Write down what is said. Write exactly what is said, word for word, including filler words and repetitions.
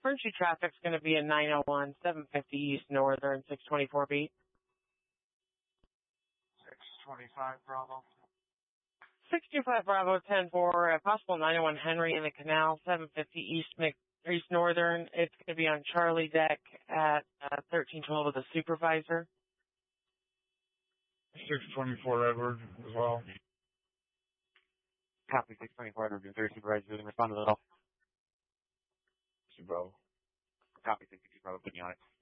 Emergency traffic's going to be in nine oh one, seven fifty East Northern, six twenty-four beat. six twenty-five Bravo. six two five Bravo, ten four, uh, possible nine oh one Henry in the canal, seven fifty East Mc, East Northern. It's going to be on Charlie deck at uh, thirteen twelve with the supervisor. six twenty-four Edward as well. Copy six twenty-four Edward, third supervisor, respond to the little. Bravo. Copy six two Bravo, putting you on it.